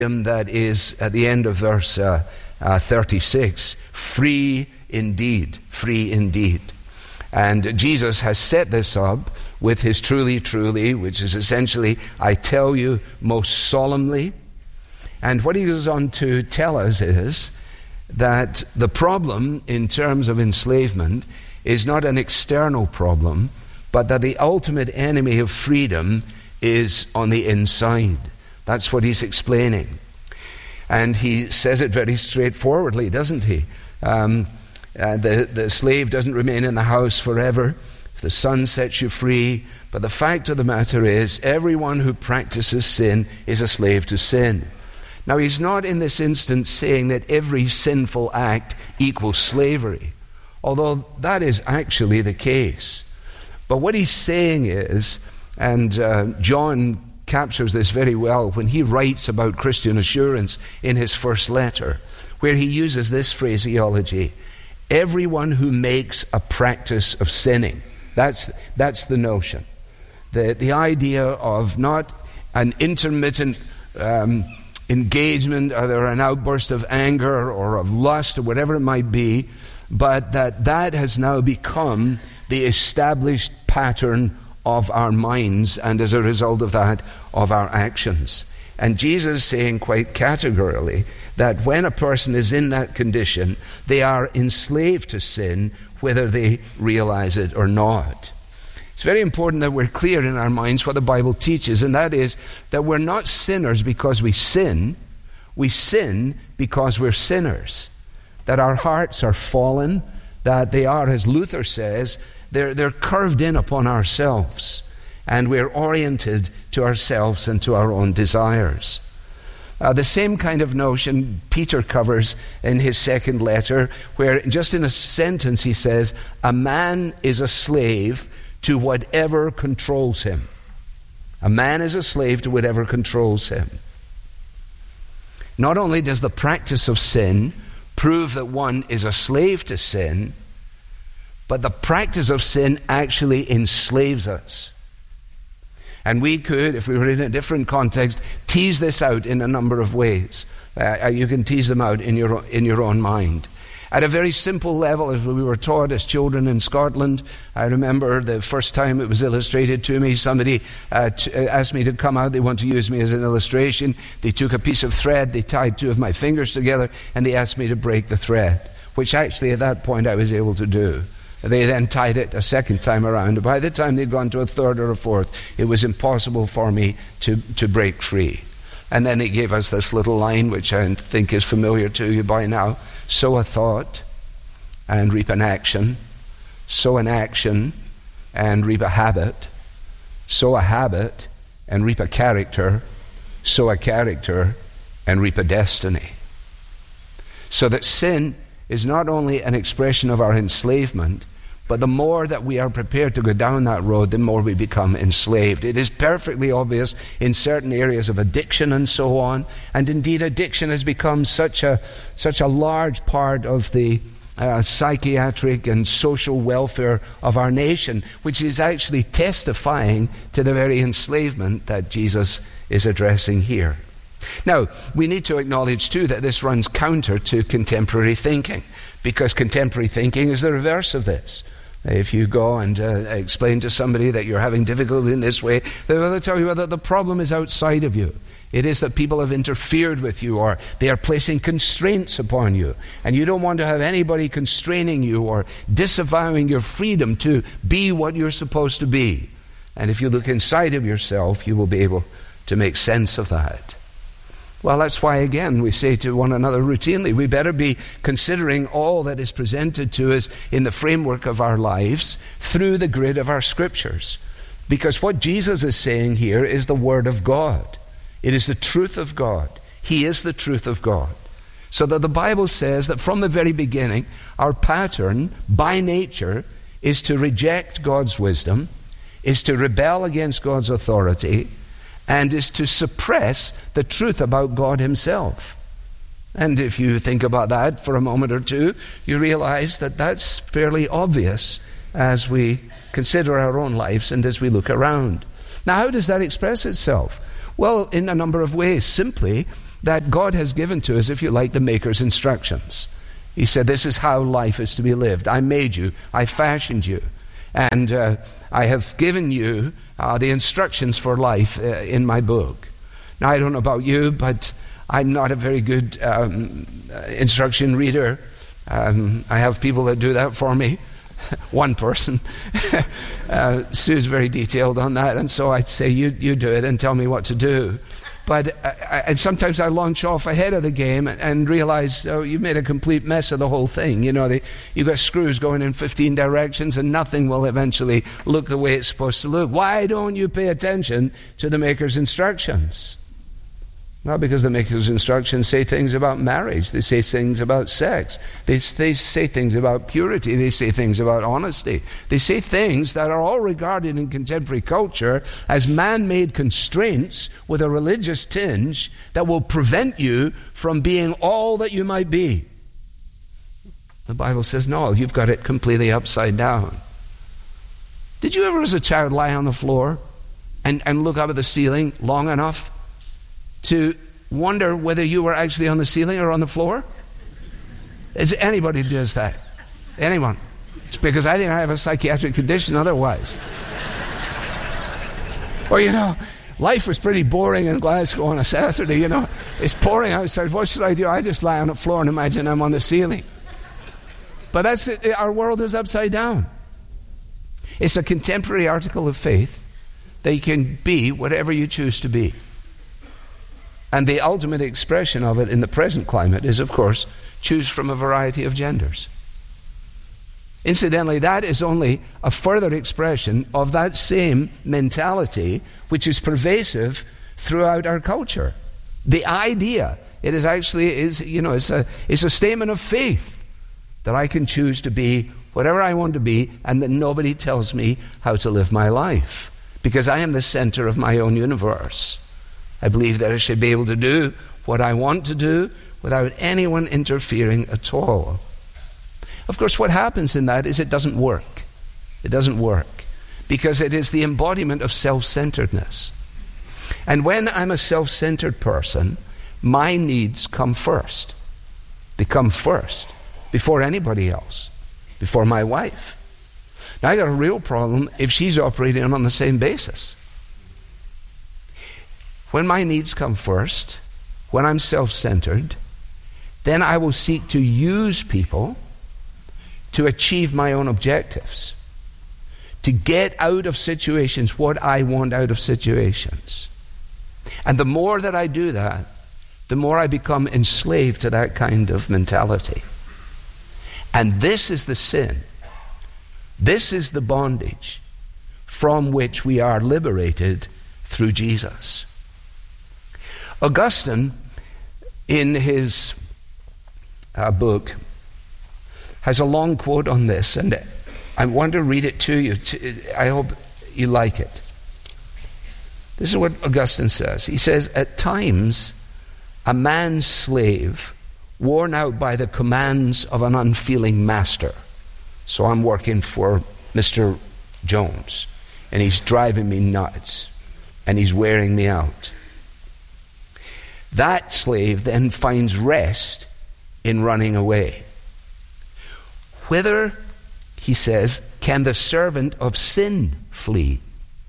that is at the end of verse 36, free indeed, free indeed. And Jesus has set this up with his truly, truly, which is essentially, I tell you most solemnly. And what he goes on to tell us is that the problem in terms of enslavement is not an external problem, but that the ultimate enemy of freedom is on the inside. That's what he's explaining. And he says it very straightforwardly, doesn't he? The slave doesn't remain in the house forever. If the Son sets you free. But the fact of the matter is, everyone who practices sin is a slave to sin. Now, he's not in this instance saying that every sinful act equals slavery, although that is actually the case. But what he's saying is, and John captures this very well when he writes about Christian assurance in his first letter, where he uses this phraseology: everyone who makes a practice of sinning. That's the notion. The idea of not an intermittent engagement, either an outburst of anger or of lust or whatever it might be, but that has now become the established pattern of our minds, and as a result of that, of our actions. And Jesus is saying quite categorically that when a person is in that condition, they are enslaved to sin, whether they realize it or not. It's very important that we're clear in our minds what the Bible teaches, and that is that we're not sinners because we sin because we're sinners. That our hearts are fallen, that they are, as Luther says, they're curved in upon ourselves, and we're oriented to ourselves and to our own desires. The same kind of notion Peter covers in his second letter, where just in a sentence he says, a man is a slave to whatever controls him. A man is a slave to whatever controls him. Not only does the practice of sin prove that one is a slave to sin, but the practice of sin actually enslaves us. And we could, if we were in a different context, tease this out in a number of ways. You can tease them out in your own mind. At a very simple level, as we were taught as children in Scotland, I remember the first time it was illustrated to me, somebody asked me to come out. They want to use me as an illustration. They took a piece of thread, they tied two of my fingers together, and they asked me to break the thread, which actually at that point I was able to do. They then tied it a second time around. By the time they'd gone to a third or a fourth, it was impossible for me to break free. And then they gave us this little line, which I think is familiar to you by now: sow a thought and reap an action, sow an action and reap a habit, sow a habit and reap a character, sow a character and reap a destiny. So that sin is not only an expression of our enslavement, but the more that we are prepared to go down that road, the more we become enslaved. It is perfectly obvious in certain areas of addiction and so on, and indeed addiction has become such a large part of the psychiatric and social welfare of our nation, which is actually testifying to the very enslavement that Jesus is addressing here. Now, we need to acknowledge too that this runs counter to contemporary thinking, because contemporary thinking is the reverse of this. If you go and explain to somebody that you're having difficulty in this way, they will tell you that the problem is outside of you. It is that people have interfered with you, or they are placing constraints upon you, and you don't want to have anybody constraining you or disavowing your freedom to be what you're supposed to be. And if you look inside of yourself, you will be able to make sense of that. Well, that's why, again, we say to one another routinely, we better be considering all that is presented to us in the framework of our lives through the grid of our scriptures. Because what Jesus is saying here is the Word of God. It is the truth of God. He is the truth of God. So that the Bible says that from the very beginning, our pattern, by nature, is to reject God's wisdom, is to rebel against God's authority, and is to suppress the truth about God himself. And if you think about that for a moment or two, you realize that that's fairly obvious as we consider our own lives and as we look around. Now, how does that express itself? Well, in a number of ways. Simply that God has given to us, if you like, the Maker's instructions. He said, this is how life is to be lived. I made you, I fashioned you, and I have given you the instructions for life in my book. Now, I don't know about you, but I'm not a very good instruction reader. I have people that do that for me. One person. Sue's very detailed on that, and so I'd say, you do it and tell me what to do. But and sometimes I launch off ahead of the game and realize, oh, you've made a complete mess of the whole thing. You know, you've got screws going in 15 directions and nothing will eventually look the way it's supposed to look. Why don't you pay attention to the Maker's instructions? Well, because the Maker's instructions say things about marriage. They say things about sex. They say things about purity. They say things about honesty. They say things that are all regarded in contemporary culture as man-made constraints with a religious tinge that will prevent you from being all that you might be. The Bible says, no, you've got it completely upside down. Did you ever as a child lie on the floor and look up at the ceiling long enough to wonder whether you were actually on the ceiling or on the floor? Is anybody does that? Anyone? It's because I think I have a psychiatric condition otherwise. Or, you know, life was pretty boring in Glasgow on a Saturday, you know. It's pouring outside. What should I do? I just lie on the floor and imagine I'm on the ceiling. But that's it. Our world is upside down. It's a contemporary article of faith that you can be whatever you choose to be. And the ultimate expression of it in the present climate is, of course, choose from a variety of genders. Incidentally, that is only a further expression of that same mentality which is pervasive throughout our culture. The idea, it is actually, it's a statement of faith that I can choose to be whatever I want to be and that nobody tells me how to live my life because I am the center of my own universe. I believe that I should be able to do what I want to do without anyone interfering at all. Of course, what happens in that is it doesn't work. It doesn't work because it is the embodiment of self-centeredness. And when I'm a self-centered person, my needs come first. They come first before anybody else, before my wife. Now, I got a real problem if she's operating on the same basis. When my needs come first, when I'm self-centered, then I will seek to use people to achieve my own objectives, to get out of situations what I want out of situations. And the more that I do that, the more I become enslaved to that kind of mentality. And this is the sin. This is the bondage from which we are liberated through Jesus. Augustine, in his book, has a long quote on this, and I want to read it to you. I hope you like it. This is what Augustine says. He says, at times, a man's slave, worn out by the commands of an unfeeling master. So I'm working for Mr. Jones, and he's driving me nuts, and he's wearing me out. That slave then finds rest in running away. Whither, he says, can the servant of sin flee?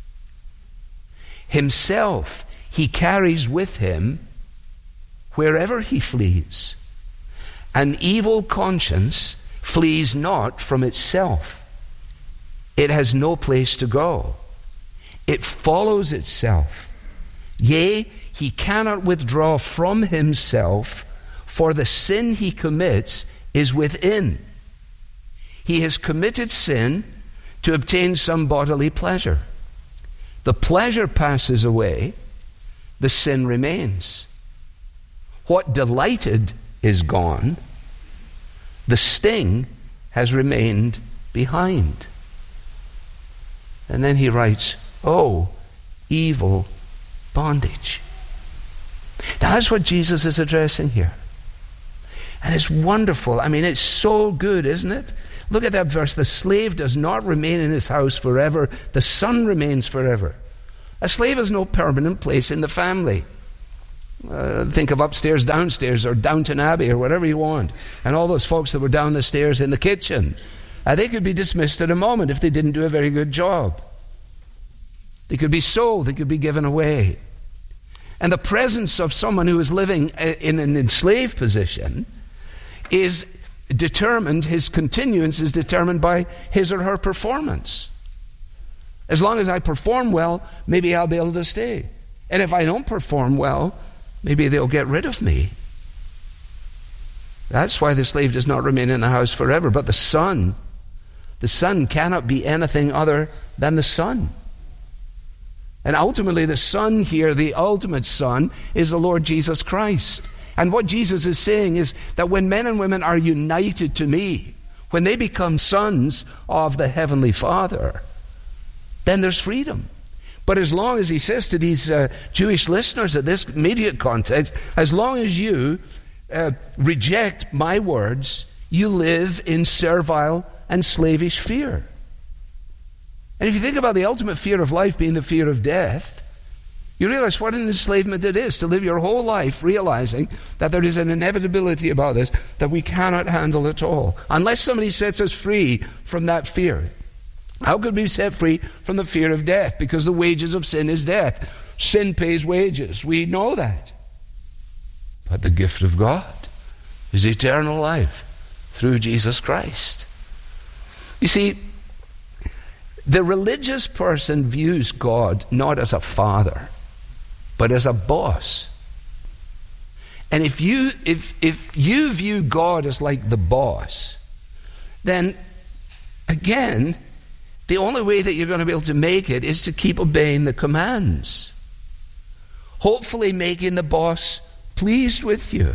Himself he carries with him wherever he flees. An evil conscience flees not from itself. It has no place to go. It follows itself. Yea, he cannot withdraw from himself, for the sin he commits is within. He has committed sin to obtain some bodily pleasure. The pleasure passes away, the sin remains. What delighted is gone, the sting has remained behind. And then he writes, oh, evil bondage. Now, that's what Jesus is addressing here. And it's wonderful. I mean, it's so good, isn't it? Look at that verse. The slave does not remain in his house forever. The son remains forever. A slave has no permanent place in the family. Think of Upstairs, Downstairs, or Downton Abbey, or whatever you want. And all those folks that were down the stairs in the kitchen. They could be dismissed at a moment if they didn't do a very good job. They could be sold. They could be given away. And the presence of someone who is living in an enslaved position is determined, his continuance is determined by his or her performance. As long as I perform well, maybe I'll be able to stay. And if I don't perform well, maybe they'll get rid of me. That's why the slave does not remain in the house forever. But the son cannot be anything other than the son. And ultimately the son here, the ultimate son, is the Lord Jesus Christ. And what Jesus is saying is that when men and women are united to me, when they become sons of the Heavenly Father, then there's freedom. But as long as, he says to these Jewish listeners at this immediate context, as long as you reject my words, you live in servile and slavish fear. And if you think about the ultimate fear of life being the fear of death, you realize what an enslavement it is to live your whole life realizing that there is an inevitability about this that we cannot handle at all, unless somebody sets us free from that fear. How could we be set free from the fear of death? Because the wages of sin is death. Sin pays wages. We know that. But the gift of God is eternal life through Jesus Christ. You see, the religious person views God not as a father, but as a boss. And if you view God as like the boss, then again, the only way that you're going to be able to make it is to keep obeying the commands. Hopefully making the boss pleased with you.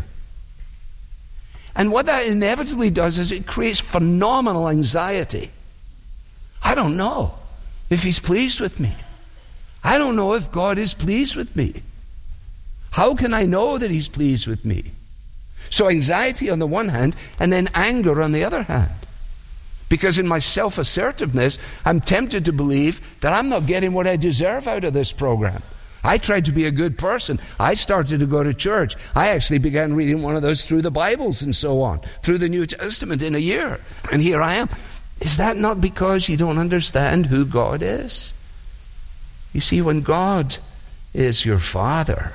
And what that inevitably does is it creates phenomenal anxiety. I don't know if he's pleased with me. I don't know if God is pleased with me. How can I know that he's pleased with me? So anxiety on the one hand, and then anger on the other hand. Because in my self-assertiveness, I'm tempted to believe that I'm not getting what I deserve out of this program. I tried to be a good person. I started to go to church. I actually began reading one of those through the Bibles and so on, through the New Testament in a year. And here I am. Is that not because you don't understand who God is? You see, when God is your Father,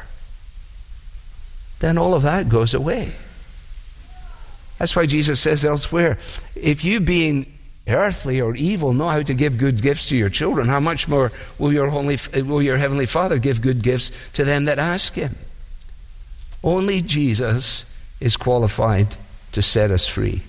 then all of that goes away. That's why Jesus says elsewhere, if you being earthly or evil know how to give good gifts to your children, how much more will your Heavenly Father give good gifts to them that ask him? Only Jesus is qualified to set us free.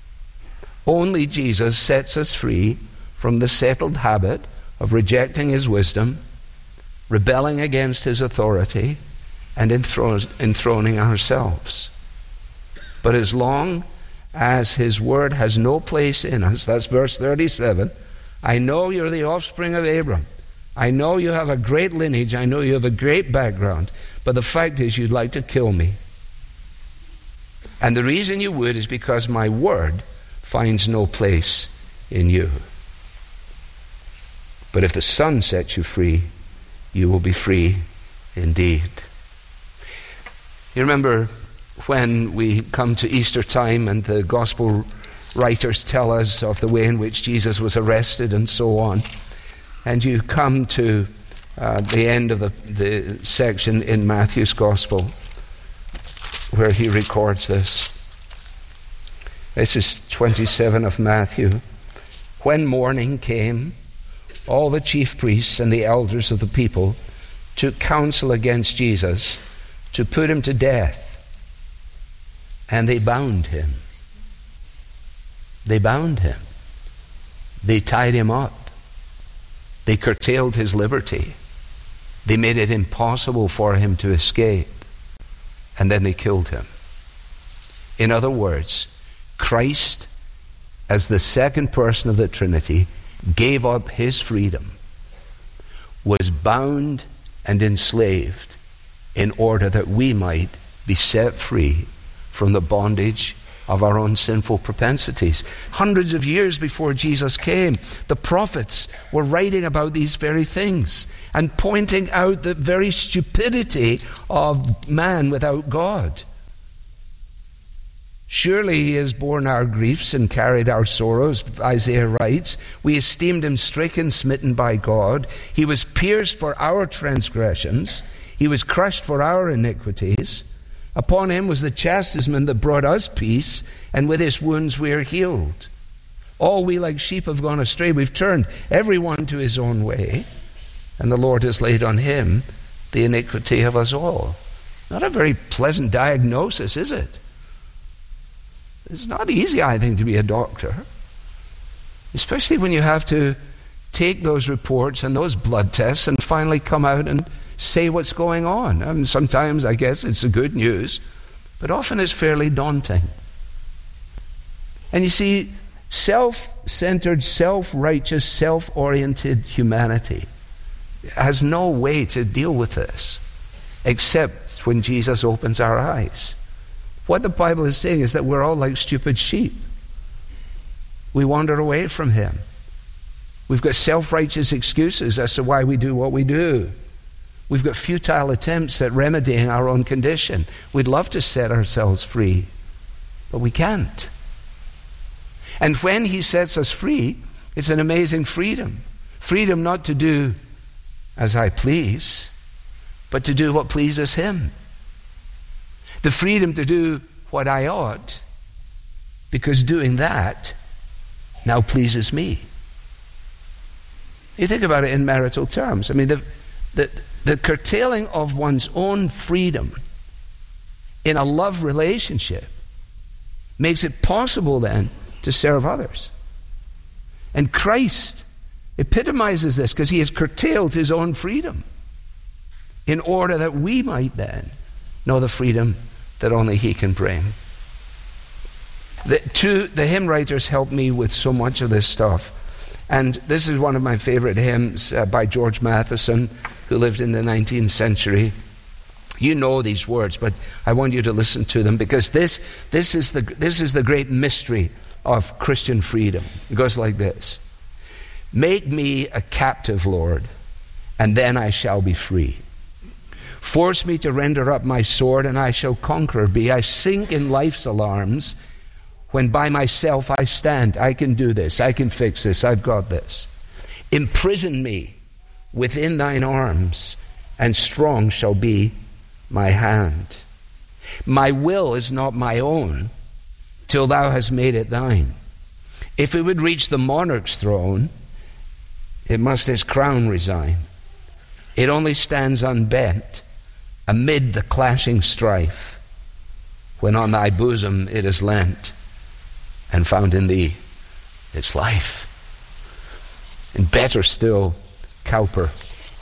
Only Jesus sets us free from the settled habit of rejecting his wisdom, rebelling against his authority, and enthroning ourselves. But as long as his word has no place in us, that's verse 37, I know you're the offspring of Abraham. I know you have a great lineage. I know you have a great background. But the fact is you'd like to kill me. And the reason you would is because my word finds no place in you. But if the Son sets you free, you will be free indeed. You remember when we come to Easter time and the gospel writers tell us of the way in which Jesus was arrested and so on, and you come to the end of the section in Matthew's gospel where he records this. This is 27 of Matthew. When morning came, all the chief priests and the elders of the people took counsel against Jesus to put him to death. And they bound him. They bound him. They tied him up. They curtailed his liberty. They made it impossible for him to escape. And then they killed him. In other words, Christ, as the second person of the Trinity, gave up his freedom, was bound and enslaved in order that we might be set free from the bondage of our own sinful propensities. Hundreds of years before Jesus came, the prophets were writing about these very things and pointing out the very stupidity of man without God. Surely he has borne our griefs and carried our sorrows, Isaiah writes. We esteemed him stricken, smitten by God. He was pierced for our transgressions. He was crushed for our iniquities. Upon him was the chastisement that brought us peace, and with his wounds we are healed. All we like sheep have gone astray. We've turned everyone to his own way, and the Lord has laid on him the iniquity of us all. Not a very pleasant diagnosis, is it? It's not easy, I think, to be a doctor, especially when you have to take those reports and those blood tests and finally come out and say what's going on. And sometimes, I guess, it's the good news, but often it's fairly daunting. And you see, self-centered, self-righteous, self-oriented humanity has no way to deal with this except when Jesus opens our eyes. What the Bible is saying is that we're all like stupid sheep. We wander away from him. We've got self-righteous excuses as to why we do what we do. We've got futile attempts at remedying our own condition. We'd love to set ourselves free, but we can't. And when he sets us free, it's an amazing freedom. Freedom not to do as I please, but to do what pleases him. The freedom to do what I ought, because doing that now pleases me. You think about it in marital terms. I mean, the curtailing of one's own freedom in a love relationship makes it possible then to serve others. And Christ epitomizes this because he has curtailed his own freedom in order that we might then know the freedom that only he can bring. The hymn writers helped me with so much of this stuff. And this is one of my favorite hymns by George Matheson, who lived in the 19th century. You know these words, but I want you to listen to them because this is the great mystery of Christian freedom. It goes like this. Make me a captive, Lord, and then I shall be free. Force me to render up my sword, and I shall conqueror be. I sink in life's alarms when by myself I stand. I can do this. I can fix this. I've got this. Imprison me within thine arms, and strong shall be my hand. My will is not my own till thou hast made it thine. If it would reach the monarch's throne, it must his crown resign. It only stands unbent amid the clashing strife, when on thy bosom it is lent, and found in thee its life. And better still, Cowper.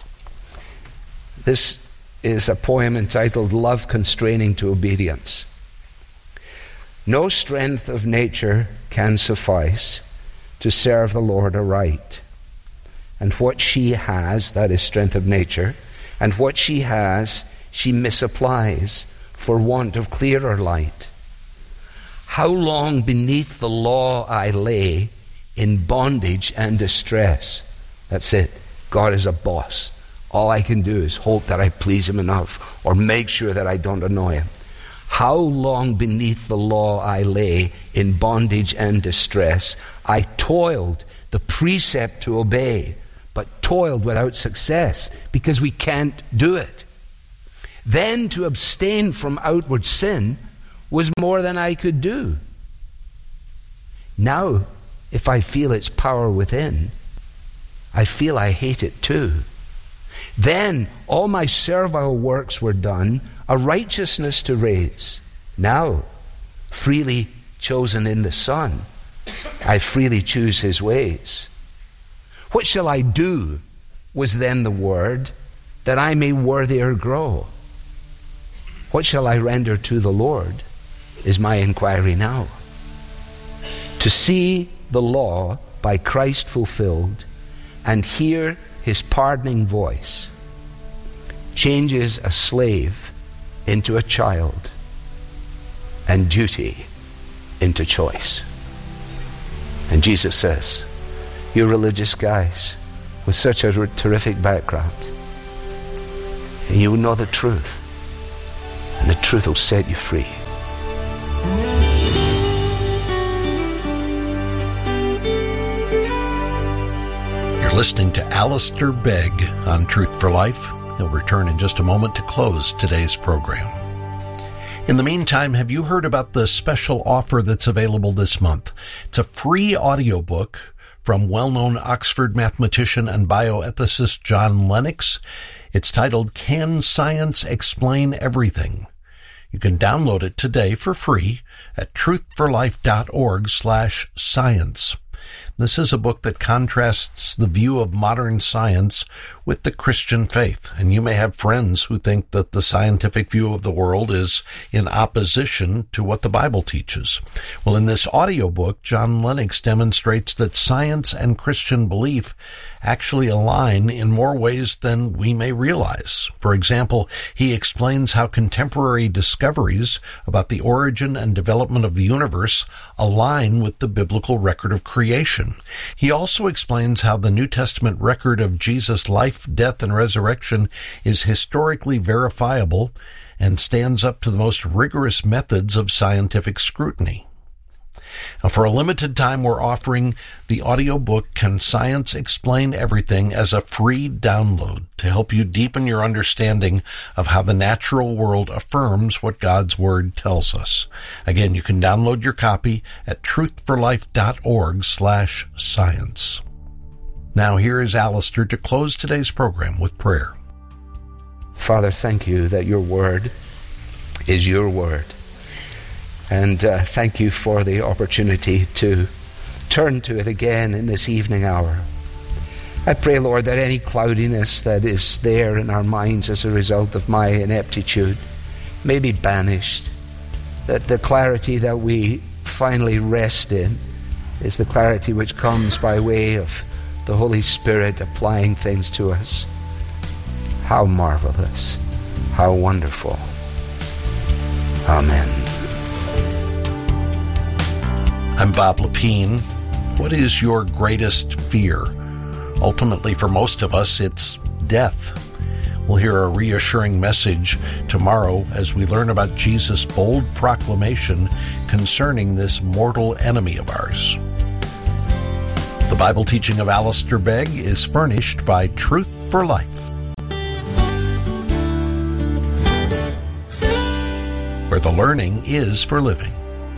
This is a poem entitled Love Constraining to Obedience. No strength of nature can suffice to serve the Lord aright. And what she has, that is strength of nature, and what she has, she misapplies for want of clearer light. How long beneath the law I lay in bondage and distress. That's it. God is a boss. All I can do is hope that I please him enough or make sure that I don't annoy him. How long beneath the law I lay in bondage and distress. I toiled the precept to obey, but toiled without success because we can't do it. Then to abstain from outward sin was more than I could do. Now, if I feel its power within, I feel I hate it too. Then all my servile works were done, a righteousness to raise. Now, freely chosen in the Son, I freely choose his ways. What shall I do, was then the word, that I may worthier grow? What shall I render to the Lord, is my inquiry now. To see the law by Christ fulfilled and hear his pardoning voice changes a slave into a child and duty into choice. And Jesus says, you religious guys with such a terrific background, you will know the truth, and the truth will set you free. You're listening to Alistair Begg on Truth for Life. He'll return in just a moment to close today's program. In the meantime, have you heard about the special offer that's available this month? It's a free audiobook from well-known Oxford mathematician and bioethicist John Lennox. It's titled, Can Science Explain Everything? You can download it today for free at truthforlife.org/science. This is a book that contrasts the view of modern science with the Christian faith. And you may have friends who think that the scientific view of the world is in opposition to what the Bible teaches. Well, in this audiobook, John Lennox demonstrates that science and Christian belief actually align in more ways than we may realize. For example, he explains how contemporary discoveries about the origin and development of the universe align with the biblical record of creation. He also explains how the New Testament record of Jesus' life, death, and resurrection is historically verifiable and stands up to the most rigorous methods of scientific scrutiny. Now, for a limited time, we're offering the audiobook, Can Science Explain Everything, as a free download to help you deepen your understanding of how the natural world affirms what God's Word tells us. Again, you can download your copy at truthforlife.org/science. Now, here is Alistair to close today's program with prayer. Father, thank you that your Word is your Word. And thank you for the opportunity to turn to it again in this evening hour. I pray, Lord, that any cloudiness that is there in our minds as a result of my ineptitude may be banished. That the clarity that we finally rest in is the clarity which comes by way of the Holy Spirit applying things to us. How marvelous, how wonderful. Amen. I'm Bob Lepine. What is your greatest fear? Ultimately, for most of us, it's death. We'll hear a reassuring message tomorrow as we learn about Jesus' bold proclamation concerning this mortal enemy of ours. The Bible teaching of Alistair Begg is furnished by Truth for Life, where the learning is for living.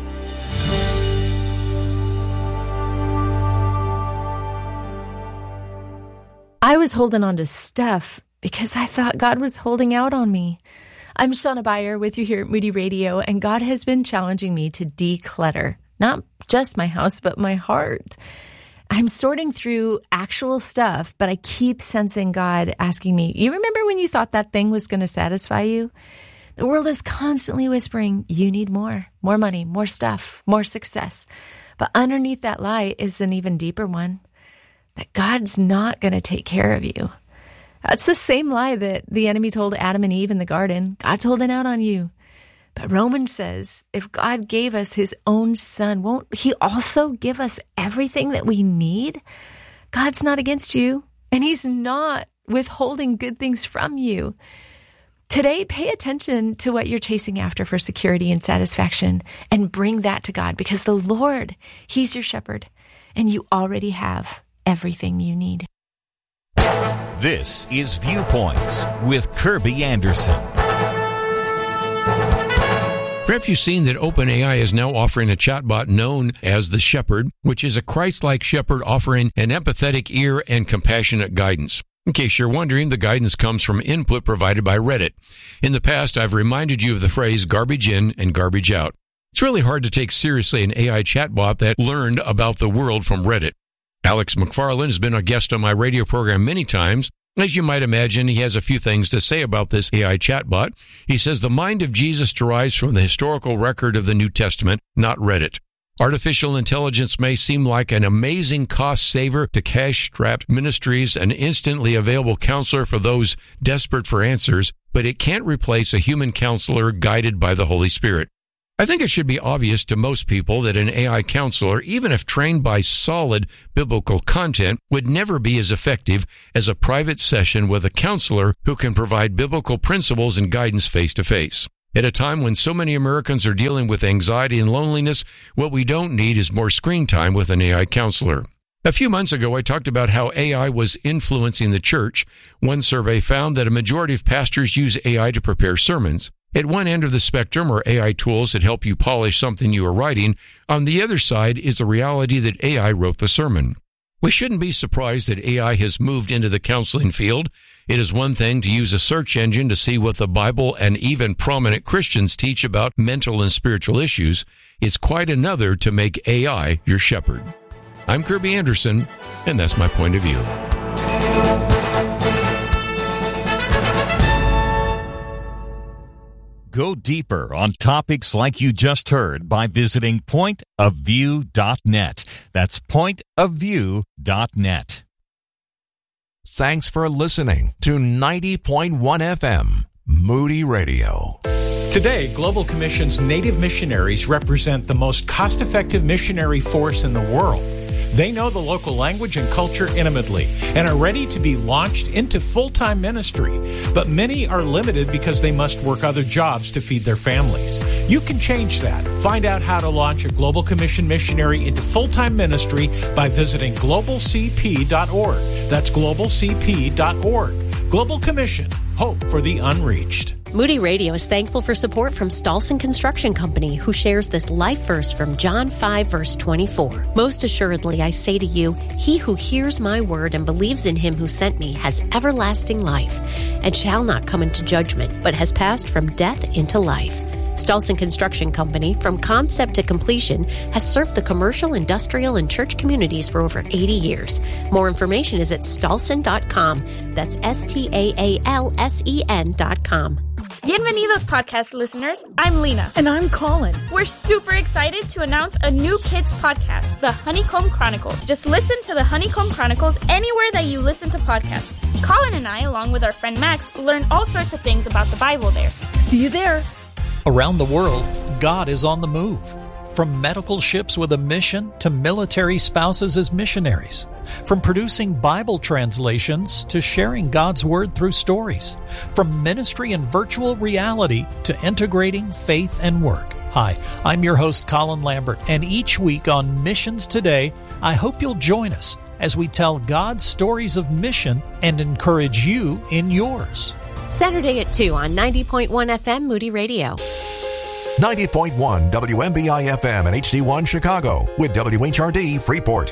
I was holding on to stuff because I thought God was holding out on me. I'm Shauna Beyer with you here at Moody Radio, and God has been challenging me to declutter, not just my house, but my heart. I'm sorting through actual stuff, but I keep sensing God asking me, you remember when you thought that thing was going to satisfy you? The world is constantly whispering, you need more money, more stuff, more success. But underneath that lie is an even deeper one, that God's not going to take care of you. That's the same lie that the enemy told Adam and Eve in the garden. God's holding out on you. But Romans says, if God gave us his own son, won't he also give us everything that we need? God's not against you, and he's not withholding good things from you. Today, pay attention to what you're chasing after for security and satisfaction, and bring that to God, because the Lord, he's your shepherd, and you already have everything you need. This is Viewpoints with Kirby Anderson. Perhaps you've seen that OpenAI is now offering a chatbot known as the Shepherd, which is a Christ-like shepherd offering an empathetic ear and compassionate guidance. In case you're wondering, the guidance comes from input provided by Reddit. In the past, I've reminded you of the phrase garbage in and garbage out. It's really hard to take seriously an AI chatbot that learned about the world from Reddit. Alex McFarland has been a guest on my radio program many times. As you might imagine, he has a few things to say about this AI chatbot. He says the mind of Jesus derives from the historical record of the New Testament, not Reddit. Artificial intelligence may seem like an amazing cost saver to cash-strapped ministries, an instantly available counselor for those desperate for answers, but it can't replace a human counselor guided by the Holy Spirit. I think it should be obvious to most people that an AI counselor, even if trained by solid biblical content, would never be as effective as a private session with a counselor who can provide biblical principles and guidance face to face. At a time when so many Americans are dealing with anxiety and loneliness, what we don't need is more screen time with an AI counselor. A few months ago, I talked about how AI was influencing the church. One survey found that a majority of pastors use AI to prepare sermons. At one end of the spectrum are AI tools that help you polish something you are writing. On the other side is the reality that AI wrote the sermon. We shouldn't be surprised that AI has moved into the counseling field. It is one thing to use a search engine to see what the Bible and even prominent Christians teach about mental and spiritual issues. It's quite another to make AI your shepherd. I'm Kirby Anderson, and that's my point of view. Go deeper on topics like you just heard by visiting pointofview.net. That's pointofview.net. Thanks for listening to 90.1 FM, Moody Radio. Today, Global Commission's Native missionaries represent the most cost-effective missionary force in the world. They know the local language and culture intimately and are ready to be launched into full-time ministry. But many are limited because they must work other jobs to feed their families. You can change that. Find out how to launch a Global Commission missionary into full-time ministry by visiting globalcp.org. That's globalcp.org. Global Commission, hope for the unreached. Moody Radio is thankful for support from Stolson Construction Company, who shares this life verse from John 5, verse 24. Most assuredly, I say to you, he who hears my word and believes in him who sent me has everlasting life, and shall not come into judgment, but has passed from death into life. Stolson Construction Company, from concept to completion, has served the commercial, industrial, and church communities for over 80 years. More information is at stolson.com. That's STAALSEN.com. Bienvenidos podcast listeners, I'm Lena. And I'm Colin. We're super excited to announce a new kids podcast, The Honeycomb Chronicles. Just listen to The Honeycomb Chronicles anywhere that you listen to podcasts. Colin and I, along with our friend Max, learn all sorts of things about the Bible there. See you there. Around the world, God is on the move. From medical ships with a mission to military spouses as missionaries. From producing Bible translations to sharing God's Word through stories. From ministry and virtual reality to integrating faith and work. Hi, I'm your host Colin Lambert, and each week on Missions Today, I hope you'll join us as we tell God's stories of mission and encourage you in yours. Saturday at 2 on 90.1 FM Moody Radio. 90.1 WMBI FM and HD1 Chicago with WHRD Freeport.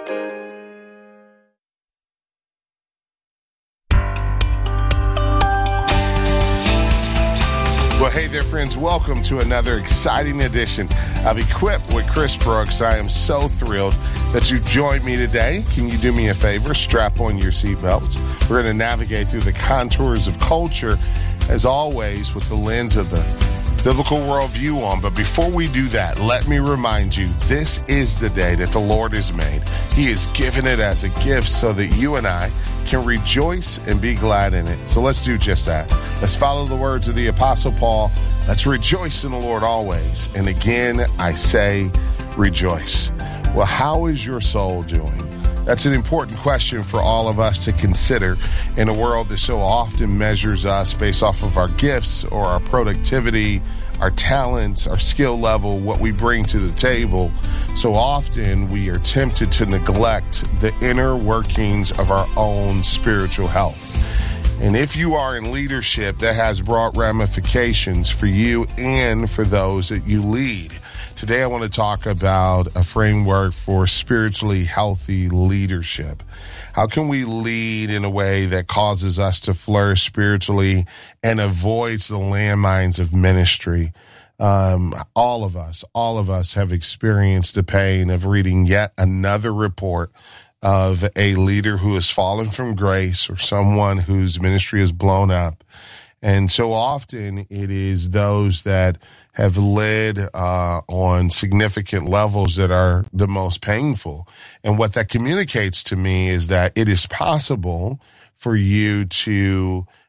Well, hey there, friends. Welcome to another exciting edition of Equipped with Chris Brooks. I am so thrilled that you joined me today. Can you do me a favor? Strap on your seatbelts. We're going to navigate through the contours of culture, as always, with the lens of the biblical worldview on. But before we do that, let me remind you, this is the day that the Lord has made. He has given it as a gift so that you and I can rejoice and be glad in it. So let's do just that. Let's follow the words of the Apostle Paul. Let's rejoice in the Lord always. And again, I say rejoice. Well, how is your soul doing? That's an important question for all of us to consider in a world that so often measures us based off of our gifts or our productivity, our talents, our skill level, what we bring to the table. So often we are tempted to neglect the inner workings of our own spiritual health. And if you are in leadership, that has brought ramifications for you and for those that you lead. Today, I want to talk about a framework for spiritually healthy leadership. How can we lead in a way that causes us to flourish spiritually and avoids the landmines of ministry? All of us have experienced the pain of reading yet another report of a leader who has fallen from grace or someone whose ministry is blown up. And so often it is those that have led on significant levels that are the most painful. And what that communicates to me is that it is possible for you to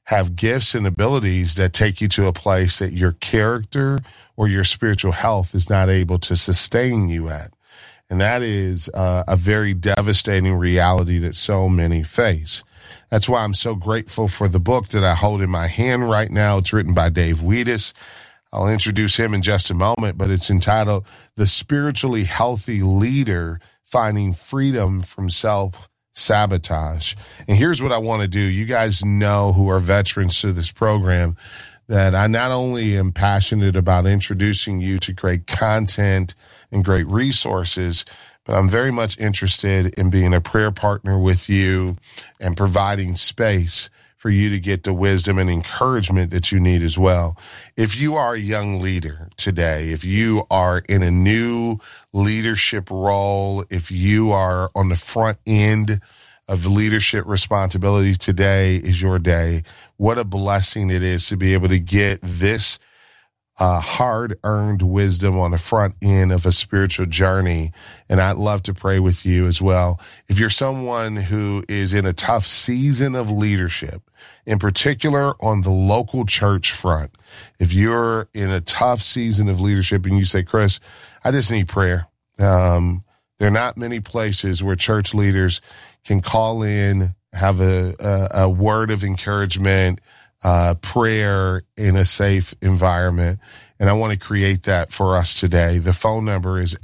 have gifts and abilities that take you to a place that your character or your spiritual health is not able to sustain you at. And that is a very devastating reality that so many face. That's why I'm so grateful for the book that I hold in my hand right now. It's written by Dave Wheatus. I'll introduce him in just a moment, but it's entitled The Spiritually Healthy Leader, Finding Freedom from Self-Sabotage. And here's what I want to do. You guys know, who are veterans to this program, that I not only am passionate about introducing you to great content and great resources, but I'm very much interested in being a prayer partner with you and providing space for you to get the wisdom and encouragement that you need as well. If you are a young leader today, if you are in a new leadership role, if you are on the front end of leadership responsibility, today is your day. What a blessing it is to be able to get this hard-earned wisdom on the front end of a spiritual journey. And I'd love to pray with you as well. If you're someone who is in a tough season of leadership, in particular on the local church front, if you're in a tough season of leadership and you say, Chris, I just need prayer. There are not many places where church leaders can call in, have a word of encouragement, prayer in a safe environment. And I want to create that for us today. The phone number is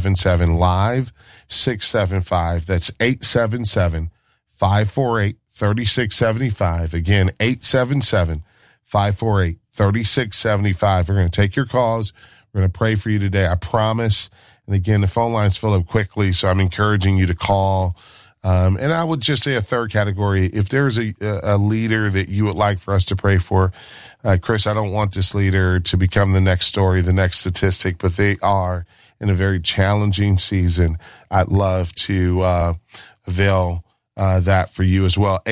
877-LIVE-675. That's 877-548-3675. Again, 877-548-3675. We're going to take your calls. We're going to pray for you today. I promise. And again, the phone lines fill up quickly, so I'm encouraging you to call. And I would just say a third category, if there's a leader that you would like for us to pray for, Chris, I don't want this leader to become the next story, the next statistic, but they are in a very challenging season. I'd love to avail that for you as well.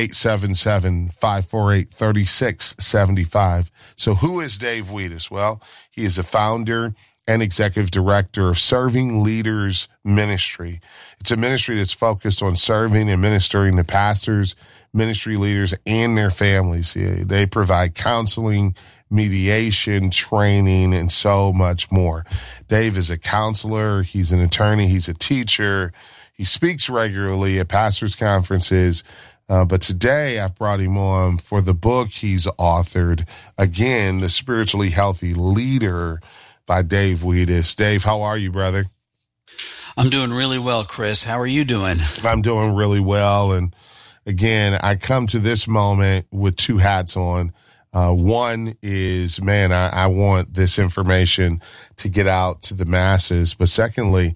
877-548-3675. So who is Dave Wheatus? Well, he is the founder and executive director of Serving Leaders Ministry. It's a ministry that's focused on serving and ministering to pastors, ministry leaders, and their families. They provide counseling, mediation, training, and so much more. Dave is a counselor. He's an attorney. He's a teacher. He speaks regularly at pastors' conferences. But today I've brought him on for the book he's authored. Again, The Spiritually Healthy Leader by Dave Wheatus. Dave, how are you, brother? I'm doing really well, Chris. How are you doing? I'm doing really well. And again, I come to this moment with two hats on. One is, man, I want this information to get out to the masses. But secondly,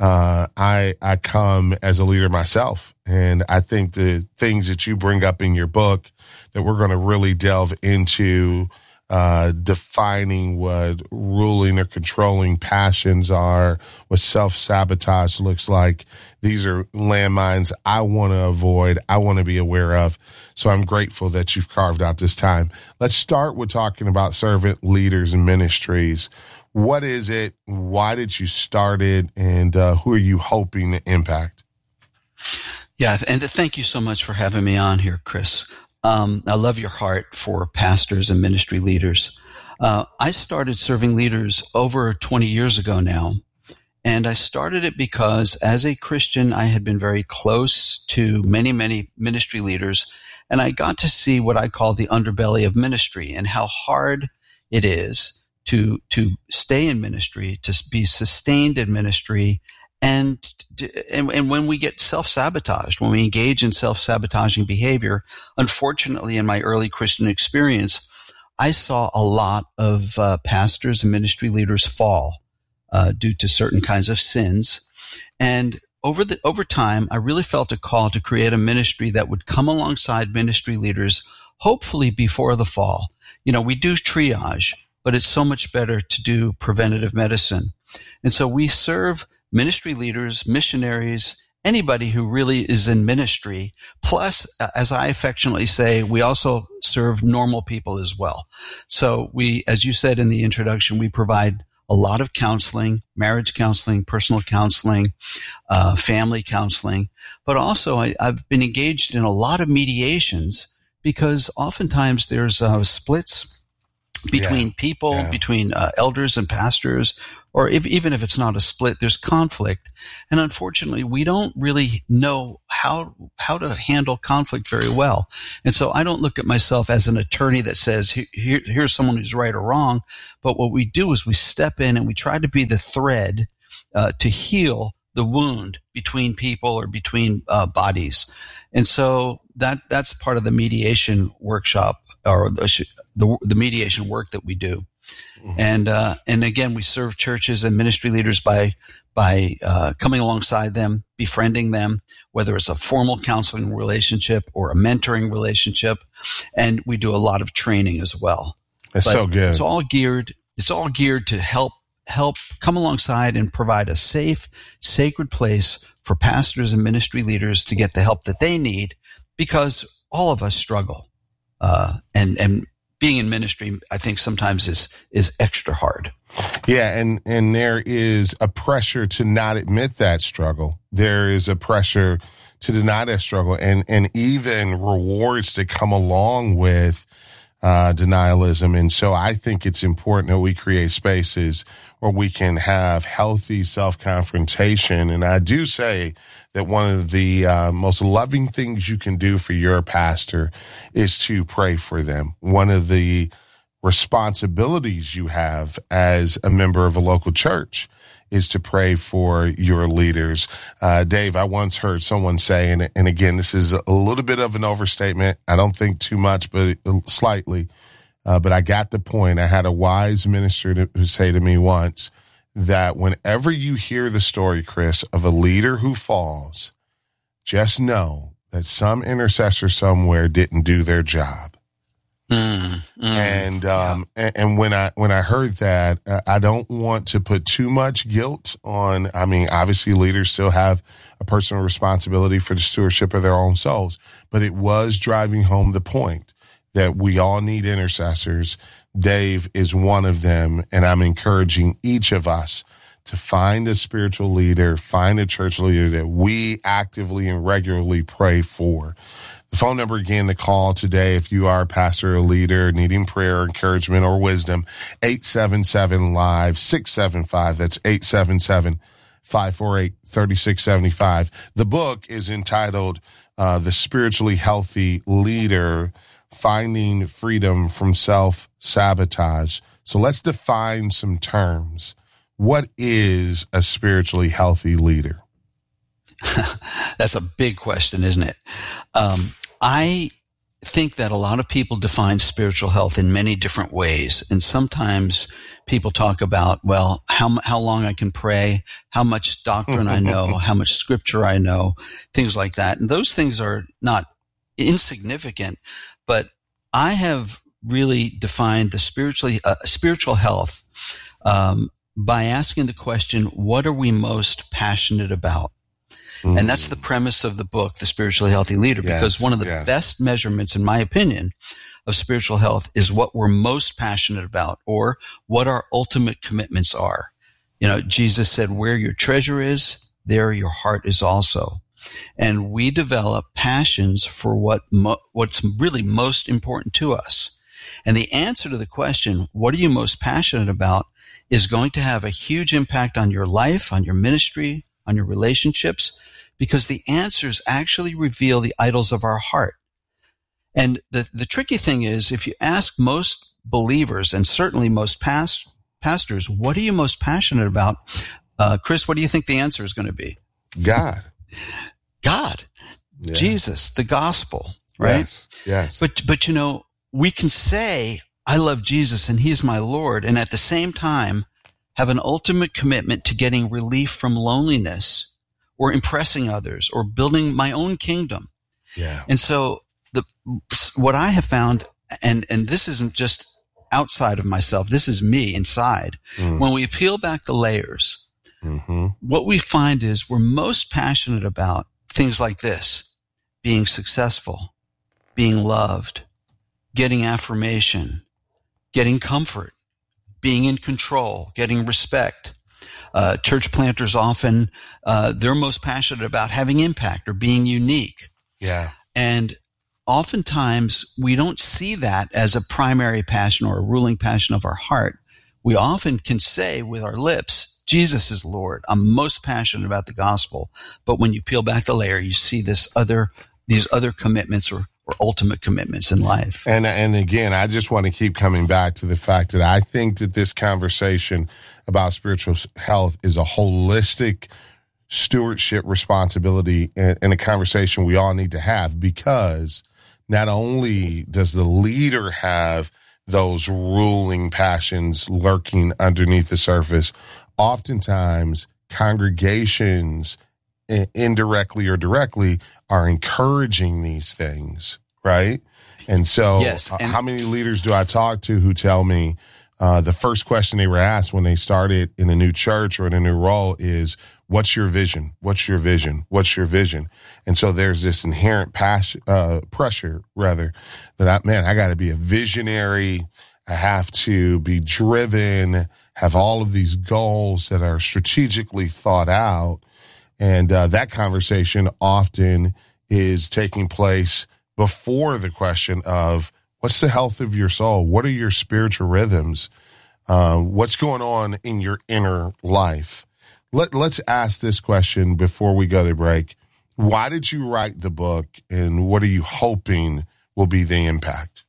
I come as a leader myself. And I think the things that you bring up in your book that we're going to really delve into, defining what ruling or controlling passions are, what self-sabotage looks like. These are landmines I want to avoid, I want to be aware of. So I'm grateful that you've carved out this time. Let's start with talking about servant leaders and ministries. What is it? Why did you start it? And who are you hoping to impact? Yeah, and thank you so much for having me on here, Chris. I love your heart for pastors and ministry leaders. I started Serving Leaders over 20 years ago now, and I started it because as a Christian, I had been very close to many, many ministry leaders, and I got to see what I call the underbelly of ministry and how hard it is to stay in ministry, to be sustained in ministry, and when we get self-sabotaged, when we engage in self-sabotaging behavior, unfortunately, in my early Christian experience, I saw a lot of pastors and ministry leaders fall due to certain kinds of sins. And over time, I really felt a call to create a ministry that would come alongside ministry leaders, hopefully before the fall. You know, we do triage, but it's so much better to do preventative medicine. And so we serve ministry leaders, missionaries, anybody who really is in ministry. Plus, as I affectionately say, we also serve normal people as well. So we, as you said in the introduction, we provide a lot of counseling, marriage counseling, personal counseling, family counseling. But also I've been engaged in a lot of mediations because oftentimes there's splits between people, between elders and pastors, or even if it's not a split, there's conflict. And unfortunately, we don't really know how to handle conflict very well. And so I don't look at myself as an attorney that says, here's someone who's right or wrong. But what we do is we step in and we try to be the thread to heal the wound between people or between bodies. And so that's part of the mediation workshop, or the mediation work that we do. Mm-hmm. And again, we serve churches and ministry leaders by coming alongside them, befriending them, whether it's a formal counseling relationship or a mentoring relationship. And we do a lot of training as well. That's so good. It's all geared to help come alongside and provide a safe, sacred place for pastors and ministry leaders to get the help that they need, because all of us struggle. And being in ministry, I think sometimes is extra hard. Yeah, and there is a pressure to not admit that struggle. There is a pressure to deny that struggle, and even rewards that come along with denialism. And so I think it's important that we create spaces where we can have healthy self-confrontation. And I do say that one of the most loving things you can do for your pastor is to pray for them. One of the responsibilities you have as a member of a local church is to pray for your leaders. Dave, I once heard someone say, and again, this is a little bit of an overstatement. I don't think too much, but slightly. But I got the point. I had a wise minister who say to me once that whenever you hear the story, Chris, of a leader who falls, just know that some intercessor somewhere didn't do their job. And when I heard that, I don't want to put too much guilt on. I mean, obviously leaders still have a personal responsibility for the stewardship of their own souls, but it was driving home the point that we all need intercessors. Dave is one of them, and I'm encouraging each of us to find a spiritual leader, find a church leader that we actively and regularly pray for. The phone number again to call today, if you are a pastor or leader needing prayer, encouragement, or wisdom, 877-LIVE-675. That's 877-548-3675. The book is entitled The Spiritually Healthy Leader, Finding Freedom from Self-Sabotage. So let's define some terms. What is a spiritually healthy leader? That's a big question, isn't it? I think that a lot of people define spiritual health in many different ways. And sometimes people talk about, well, how long I can pray, how much doctrine I know, how much scripture I know, things like that. And those things are not insignificant, but I have really defined the spiritual health by asking the question, what are we most passionate about? And that's the premise of the book, The Spiritually Healthy Leader, because one of the best measurements, in my opinion, of spiritual health is what we're most passionate about, or what our ultimate commitments are. You know, Jesus said, where your treasure is, there your heart is also. And we develop passions for what's really most important to us. And the answer to the question, what are you most passionate about, is going to have a huge impact on your life, on your ministry, on your relationships, because the answers actually reveal the idols of our heart. And the tricky thing is, if you ask most believers, and certainly most pastors, what are you most passionate about? Chris, what do you think the answer is going to be? God. Yeah. Jesus, the gospel, right? Yes. But you know, we can say, I love Jesus and he's my Lord, and at the same time have an ultimate commitment to getting relief from loneliness, or impressing others, or building my own kingdom. Yeah. And so what I have found, and this isn't just outside of myself, this is me inside. When we peel back the layers, what we find is we're most passionate about things like this: being successful, being loved, getting affirmation, getting comfort, being in control, getting respect. Church planters often, they're most passionate about having impact or being unique. Yeah. And oftentimes we don't see that as a primary passion or a ruling passion of our heart. We often can say with our lips, Jesus is Lord. I'm most passionate about the gospel. But when you peel back the layer, you see these other commitments or ultimate commitments in life. And again, I just want to keep coming back to the fact that I think that this conversation about spiritual health is a holistic stewardship responsibility and a conversation we all need to have, because not only does the leader have those ruling passions lurking underneath the surface, oftentimes congregations indirectly or directly are encouraging these things, right? And so yes, how many leaders do I talk to who tell me the first question they were asked when they started in a new church or in a new role is, what's your vision? What's your vision? What's your vision? And so there's this inherent pressure, rather, that I got to be a visionary. I have to be driven, have all of these goals that are strategically thought out. And that conversation often is taking place before the question of, what's the health of your soul? What are your spiritual rhythms? What's going on in your inner life? Let's ask this question before we go to break. Why did you write the book, and what are you hoping will be the impact?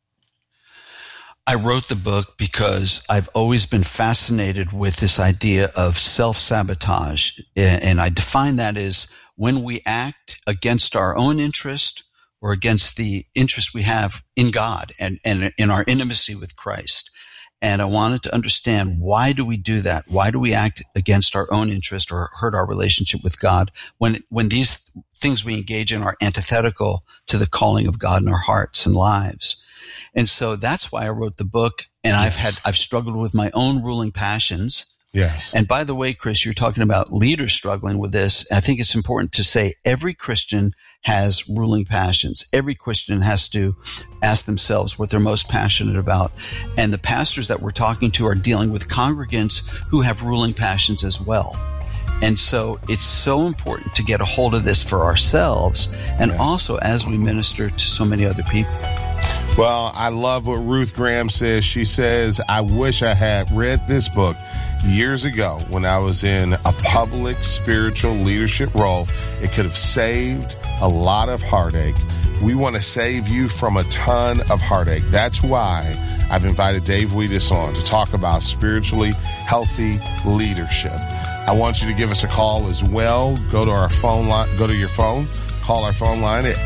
I wrote the book because I've always been fascinated with this idea of self-sabotage. And I define that as when we act against our own interest or against the interest we have in God and in our intimacy with Christ. And I wanted to understand, why do we do that? Why do we act against our own interest or hurt our relationship with God when these things we engage in are antithetical to the calling of God in our hearts and lives? And so that's why I wrote the book. And Yes. I've struggled with my own ruling passions. Yes. And by the way, Chris, you're talking about leaders struggling with this. I think it's important to say every Christian has ruling passions. Every Christian has to ask themselves what they're most passionate about. And the pastors that we're talking to are dealing with congregants who have ruling passions as well. And so it's so important to get a hold of this for ourselves and also as we minister to so many other people. Well, I love what Ruth Graham says. She says, I wish I had read this book years ago when I was in a public spiritual leadership role. It could have saved a lot of heartache. We want to save you from a ton of heartache. That's why I've invited Dave Wheatus on to talk about spiritually healthy leadership. I want you to give us a call as well. Go to our phone line, go to your phone. Call our phone line at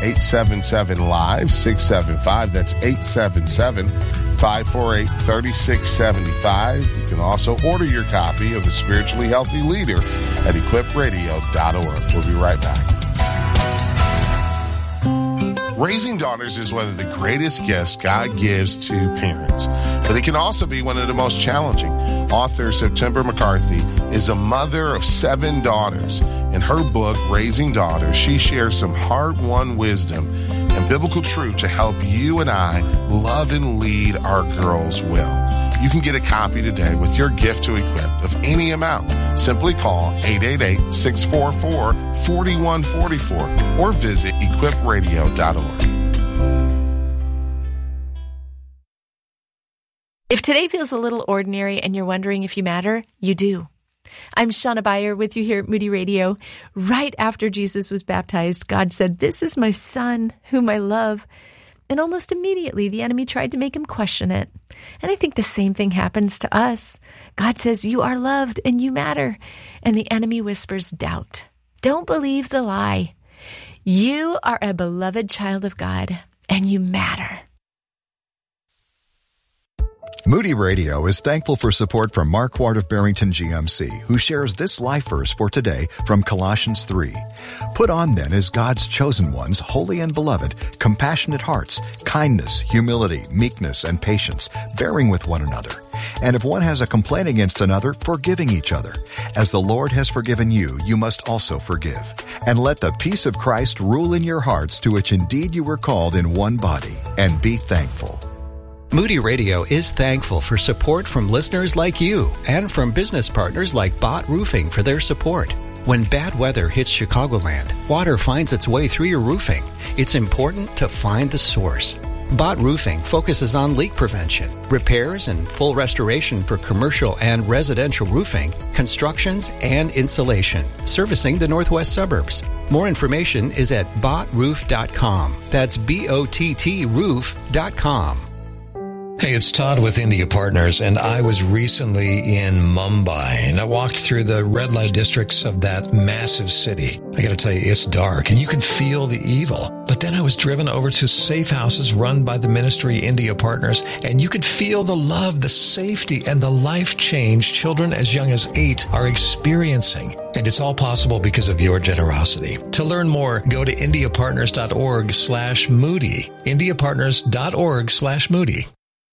877-LIVE-675. That's 877-548-3675. You can also order your copy of The Spiritually Healthy Leader at equipradio.org. We'll be right back. Raising daughters is one of the greatest gifts God gives to parents, but it can also be one of the most challenging. Author September McCarthy is a mother of 7 daughters. In her book, Raising Daughters, she shares some hard-won wisdom and biblical truth to help you and I love and lead our girls well. You can get a copy today with your gift to Equip of any amount. Simply call 888-644-4144 or visit equipradio.org. If today feels a little ordinary and you're wondering if you matter, you do. I'm Shauna Beyer with you here at Moody Radio. Right after Jesus was baptized, God said, "This is my son whom I love." And almost immediately, the enemy tried to make him question it. And I think the same thing happens to us. God says, "You are loved and you matter." And the enemy whispers doubt. Don't believe the lie. You are a beloved child of God and you matter. Moody Radio is thankful for support from Mark Ward of Barrington GMC, who shares this life verse for today from Colossians 3. Put on then as God's chosen ones, holy and beloved, compassionate hearts, kindness, humility, meekness, and patience, bearing with one another. And if one has a complaint against another, forgiving each other. As the Lord has forgiven you, you must also forgive. And let the peace of Christ rule in your hearts, to which indeed you were called in one body. And be thankful. Moody Radio is thankful for support from listeners like you and from business partners like Bott Roofing for their support. When bad weather hits Chicagoland, water finds its way through your roofing. It's important to find the source. Bott Roofing focuses on leak prevention, repairs, and full restoration for commercial and residential roofing, constructions, and insulation, servicing the northwest suburbs. More information is at bottroof.com. That's BOTT roof.com. Hey, it's Todd with India Partners, and I was recently in Mumbai, and I walked through the red light districts of that massive city. I got to tell you, it's dark, and you can feel the evil. But then I was driven over to safe houses run by the ministry India Partners, and you could feel the love, the safety, and the life change children as young as 8 are experiencing. And it's all possible because of your generosity. To learn more, go to indiapartners.org/Moody. indiapartners.org/Moody.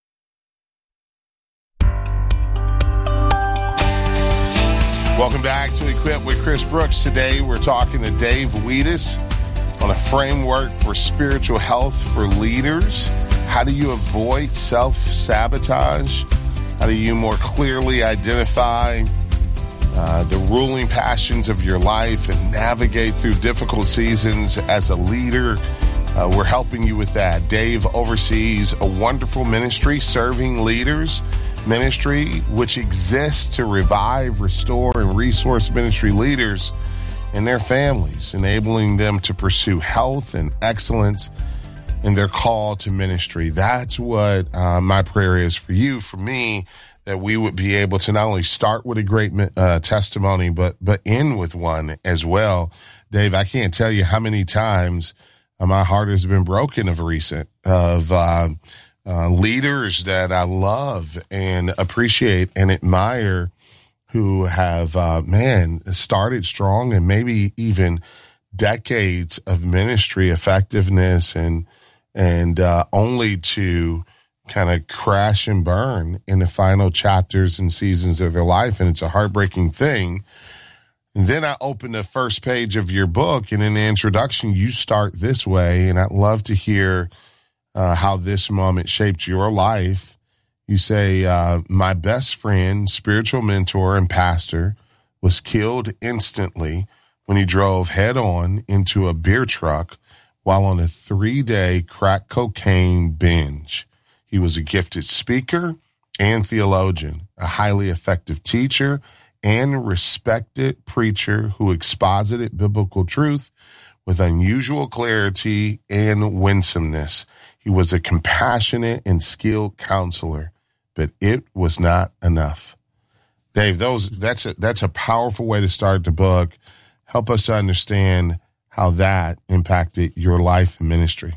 Welcome back to Equip with Chris Brooks. Today we're talking to Dave Wiedis on a framework for spiritual health for leaders. How do you avoid self-sabotage? How do you more clearly identify the ruling passions of your life and navigate through difficult seasons as a leader? We're helping you with that. Dave oversees a wonderful ministry, Serving Leaders Ministry, which exists to revive, restore, and resource ministry leaders and their families, enabling them to pursue health and excellence in their call to ministry. That's what my prayer is for you, for me, that we would be able to not only start with a great testimony, but end with one as well. Dave, I can't tell you how many times my heart has been broken of recent, of leaders that I love and appreciate and admire who have, started strong and maybe even decades of ministry effectiveness and only to kind of crash and burn in the final chapters and seasons of their life. And it's a heartbreaking thing. And then I opened the first page of your book, and in the introduction, you start this way, and I'd love to hear how this moment shaped your life. You say, my best friend, spiritual mentor, and pastor was killed instantly when he drove head on into a beer truck while on a 3-day crack cocaine binge. He was a gifted speaker and theologian, a highly effective teacher, and respected preacher who exposited biblical truth with unusual clarity and winsomeness. He was a compassionate and skilled counselor, but it was not enough. Dave, that's a powerful way to start the book. Help us to understand how that impacted your life and ministry.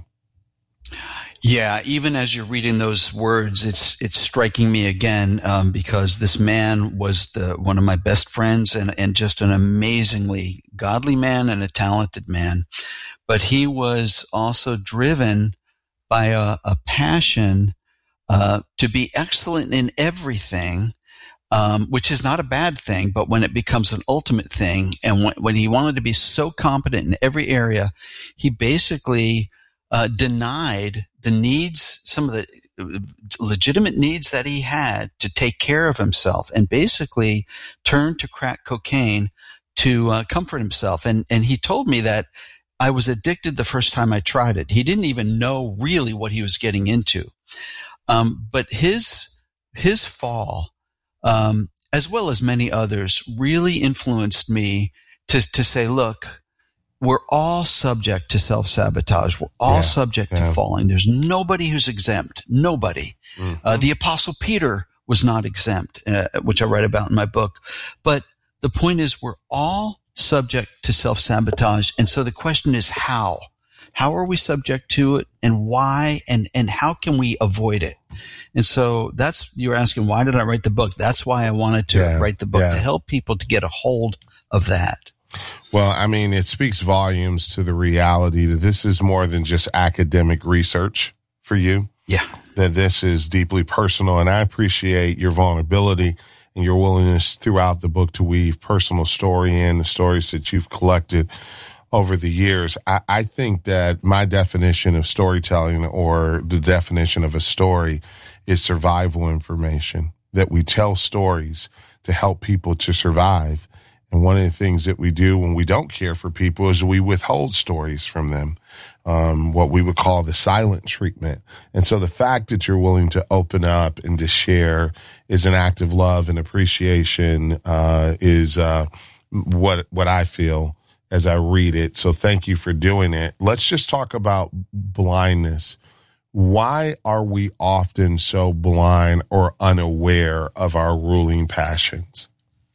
Yeah, even as you're reading those words, it's striking me again because this man was one of my best friends and just an amazingly godly man and a talented man. But he was also driven by a passion to be excellent in everything, which is not a bad thing, but when it becomes an ultimate thing, and when he wanted to be so competent in every area, he basically denied the needs, some of the legitimate needs that he had to take care of himself, and basically turned to crack cocaine to comfort himself. And he told me that I was addicted the first time I tried it. He didn't even know really what he was getting into. But his fall, as well as many others, really influenced me to say, look, we're all subject to self-sabotage. We're all subject to falling. There's nobody who's exempt. Nobody. Mm-hmm. The Apostle Peter was not exempt, which I write about in my book. But the point is, we're all subject to self-sabotage. And so the question is how? How are we subject to it, and why, and how can we avoid it? And so you're asking, why did I write the book? That's why I wanted to write the book, to help people to get a hold of that. Well, I mean, it speaks volumes to the reality that this is more than just academic research for you. Yeah. That this is deeply personal. And I appreciate your vulnerability and your willingness throughout the book to weave personal story in, the stories that you've collected over the years. I think that my definition of storytelling, or the definition of a story, is survival information, that we tell stories to help people to survive. And one of the things that we do when we don't care for people is we withhold stories from them, what we would call the silent treatment. And so the fact that you're willing to open up and to share is an act of love and appreciation, is what I feel as I read it. So thank you for doing it. Let's just talk about blindness. Why are we often so blind or unaware of our ruling passions?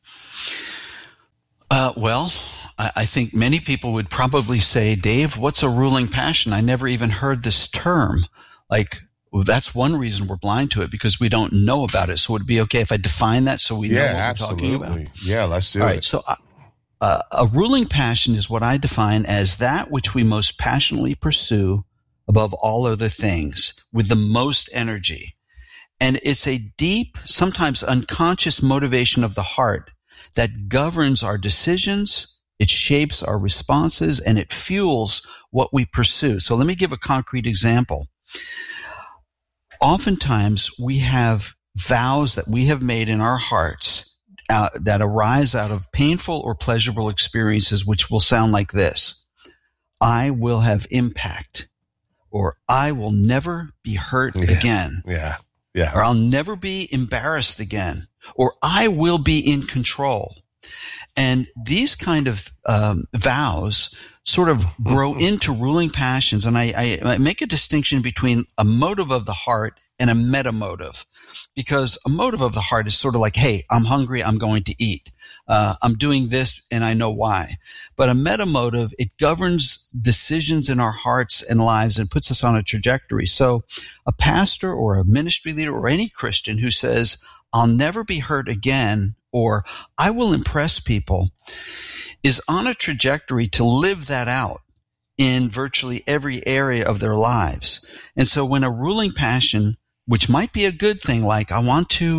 Well, I think many people would probably say, Dave, what's a ruling passion? I never even heard this term. Like, well, that's one reason we're blind to it, because we don't know about it. So would it be okay if I define that so we know what absolutely. we're talking about? Yeah, let's do it. All right, so a ruling passion is what I define as that which we most passionately pursue above all other things with the most energy. And it's a deep, sometimes unconscious motivation of the heart that governs our decisions, it shapes our responses, and it fuels what we pursue. So let me give a concrete example. Oftentimes, we have vows that we have made in our hearts that arise out of painful or pleasurable experiences, which will sound like this: I will have impact, or I will never be hurt again. Yeah. Or I'll never be embarrassed again, or I will be in control. And these kind of vows sort of grow into ruling passions. And I make a distinction between a motive of the heart and a meta motive, because a motive of the heart is sort of like, hey, I'm hungry, I'm going to eat. I'm doing this and I know why. But a meta motive, it governs decisions in our hearts and lives and puts us on a trajectory. So a pastor or a ministry leader or any Christian who says, I'll never be hurt again, or I will impress people, is on a trajectory to live that out in virtually every area of their lives. And so when a ruling passion, which might be a good thing, like I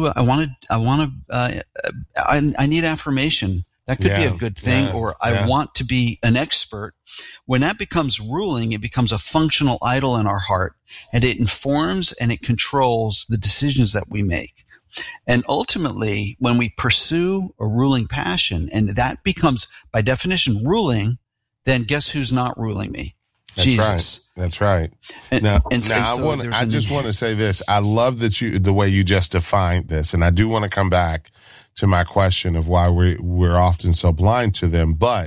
need affirmation. That could be a good thing. Or I want to be an expert. When that becomes ruling, it becomes a functional idol in our heart, and it informs and it controls the decisions that we make. And ultimately, when we pursue a ruling passion, and that becomes by definition ruling, then guess who's not ruling me? That's Jesus. Right. That's right. I just want to say this. I love that the way you just defined this, and I do want to come back to my question of why we're often so blind to them. But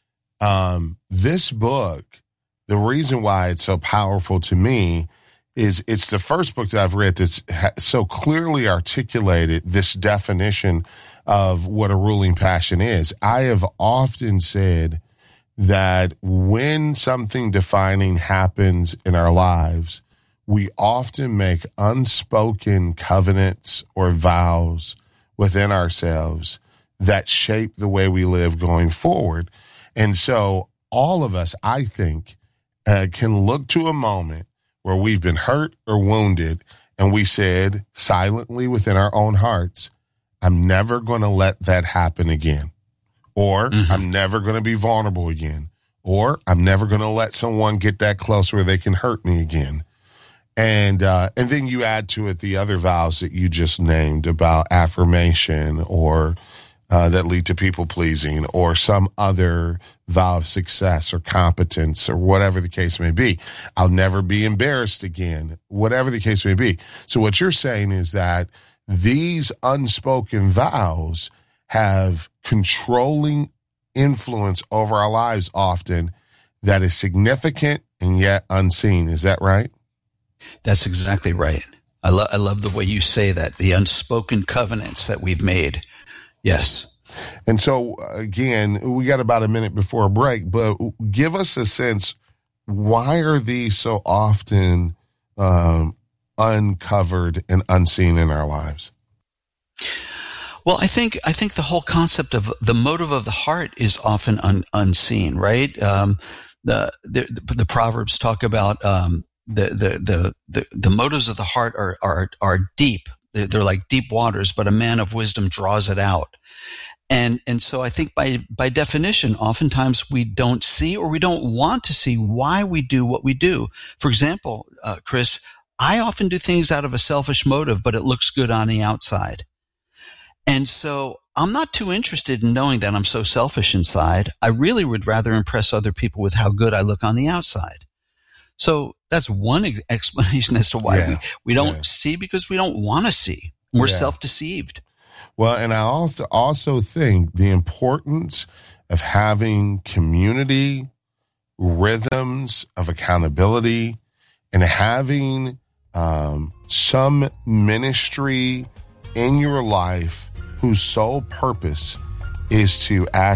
this book, the reason why it's so powerful to me is it's the first book that I've read that's so clearly articulated this definition of what a ruling passion is. I have often said that when something defining happens in our lives, we often make unspoken covenants or vows within ourselves that shape the way we live going forward. And so all of us, I think, can look to a moment where we've been hurt or wounded, and we said silently within our own hearts, I'm never going to let that happen again. Or I'm never going to be vulnerable again. Or I'm never going to let someone get that close where they can hurt me again. And then you add to it the other vows that you just named about affirmation or that lead to people pleasing, or some other vow of success or competence or whatever the case may be. I'll never be embarrassed again, whatever the case may be. So what you're saying is that these unspoken vows have controlling influence over our lives often that is significant and yet unseen. Is that right? That's exactly right. I love the way you say that, the unspoken covenants that we've made. Yes. And so, again, we got about a minute before a break, but give us a sense, why are these so often uncovered and unseen in our lives? Well, I think the whole concept of the motive of the heart is often unseen, right? The Proverbs talk about the motives of the heart are deep. They're like deep waters, but a man of wisdom draws it out. And so I think by definition, oftentimes we don't see, or we don't want to see, why we do what we do. For example, Chris, I often do things out of a selfish motive, but it looks good on the outside. And so I'm not too interested in knowing that I'm so selfish inside. I really would rather impress other people with how good I look on the outside. So that's one explanation as to why we don't see, because we don't want to see. We're self-deceived. Well, and I also think the importance of having community, rhythms of accountability, and having some ministry in your life whose sole purpose is to ask